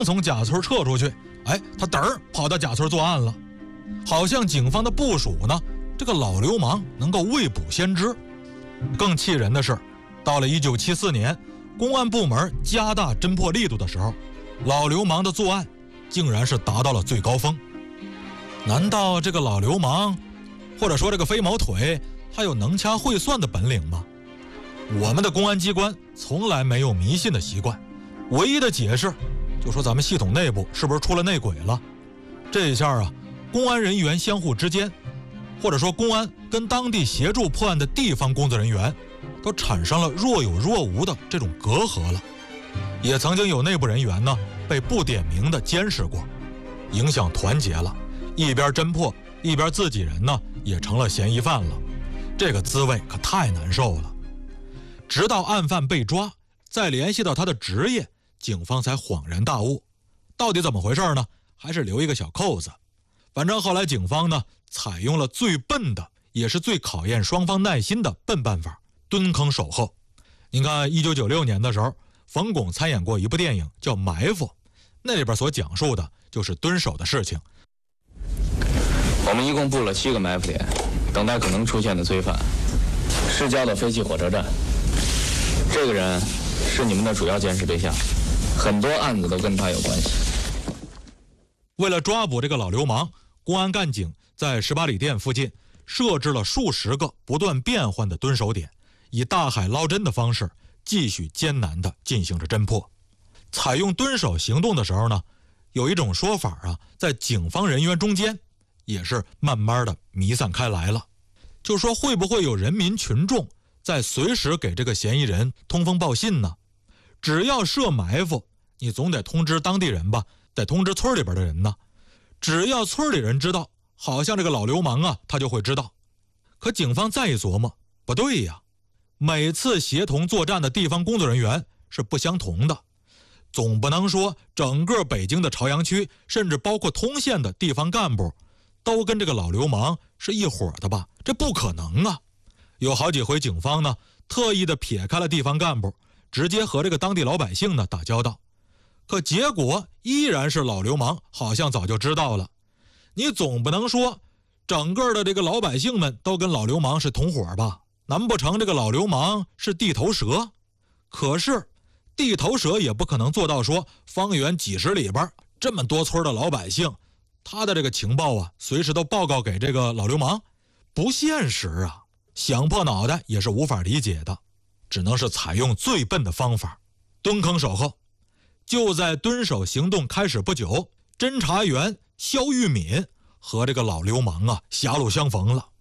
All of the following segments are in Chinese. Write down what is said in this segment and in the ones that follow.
从甲村撤出去，他嘚儿跑到甲村作案了。好像警方的部署呢，这个老流氓能够未卜先知。更气人的是，到了1974年，公安部门加大侦破力度的时候，老流氓的作案竟然是达到了最高峰。难道这个老流氓，或者说这个飞毛腿，他有能掐会算的本领吗？我们的公安机关从来没有迷信的习惯，唯一的解释就说咱们系统内部是不是出了内鬼了。这一下啊，公安人员相互之间，或者说公安跟当地协助破案的地方工作人员，都产生了若有若无的这种隔阂了。也曾经有内部人员呢被不点名的监视过，影响团结了，一边侦破一边自己人呢也成了嫌疑犯了，这个滋味可太难受了。直到案犯被抓，再联系到他的职业，警方才恍然大悟，到底怎么回事呢？还是留一个小扣子。反正后来警方呢采用了最笨的，也是最考验双方耐心的笨办法，蹲坑守候。你看1996年的时候，冯巩参演过一部电影叫《埋伏》，那里边所讲述的就是蹲守的事情。 我们一共布了7个埋伏点，等待可能出现的罪犯。市郊的废弃火车站，这个人是你们的主要监视对象，很多案子都跟他有关系。 为了抓捕这个老流氓，公安干警在18里店附近设置了数十个不断变换的蹲守点，以大海捞针的方式继续艰难地进行着侦破。采用蹲守行动的时候呢，有一种说法啊，在警方人员中间也是慢慢的弥散开来了，就说会不会有人民群众在随时给这个嫌疑人通风报信呢？只要设埋伏，你总得通知当地人吧，得通知村里边的人呢。只要村里人知道，好像这个老流氓啊，他就会知道。可警方再一琢磨，不对呀，每次协同作战的地方工作人员是不相同的，总不能说整个北京的朝阳区，甚至包括通县的地方干部都跟这个老流氓是一伙的吧？这不可能啊！有好几回警方呢特意的撇开了地方干部，直接和这个当地老百姓呢打交道，可结果依然是老流氓好像早就知道了。你总不能说整个的这个老百姓们都跟老流氓是同伙吧？难不成这个老流氓是地头蛇？可是地头蛇也不可能做到说方圆几十里边这么多村的老百姓，他的这个情报啊随时都报告给这个老流氓，不现实啊！想破脑袋也是无法理解的，只能是采用最笨的方法，蹲坑守候。就在蹲守行动开始不久，侦查员肖玉敏和这个老流氓啊狭路相逢了。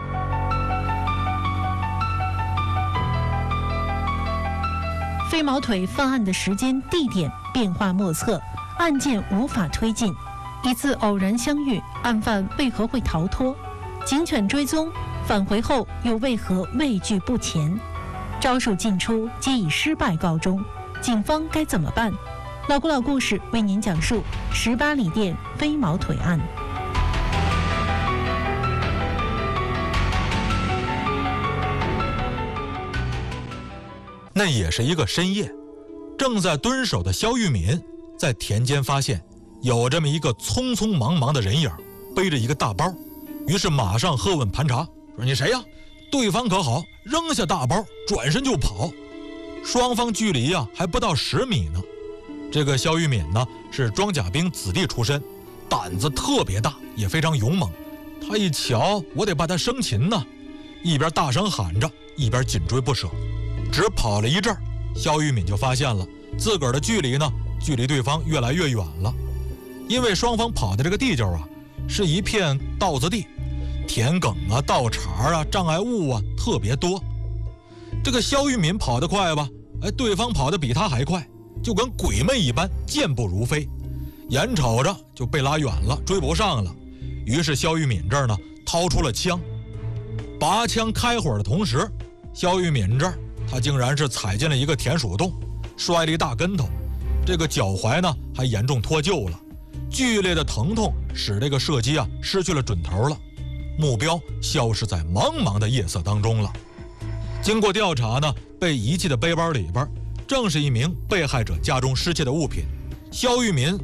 飞毛腿犯案的时间、地点变化莫测，案件无法推进。一次偶然相遇，案犯为何会逃脱？警犬追踪，返回后又为何畏惧不前？招数尽出，皆以失败告终，警方该怎么办？老古老故事为您讲述18里店飞毛腿案。 那也是一个深夜，正在蹲守的肖玉敏在田间发现有这么一个匆匆忙忙的人影，背着一个大包，于是马上喝问盘查，说你谁呀？对方可好，扔下大包转身就跑，双方距离啊还不到10米呢。这个肖玉敏呢是装甲兵子弟出身，胆子特别大，也非常勇猛。他一瞧我得把他生擒呢，一边大声喊着，一边紧追不舍。只跑了一阵，肖玉敏就发现了自个儿的距离呢距离对方越来越远了。因为双方跑的这个地界啊是一片稻子地，田埂啊稻茬啊障碍物啊特别多。这个肖玉敏跑得快吧，对方跑得比他还快，就跟鬼魅一般，健步如飞，眼瞅着就被拉远了，追不上了。于是肖玉敏这儿呢掏出了枪，拔枪开火的同时，肖玉敏这儿他竟然是踩进了一个田鼠洞，摔了一大跟头，这个脚踝呢还严重脱臼了，剧烈的疼痛使这个射击啊失去了准头了，目标消失在茫茫的夜色当中了。经过调查呢，被遗弃的背包里边正是一名被害者家中失窃的物品， 肖玉民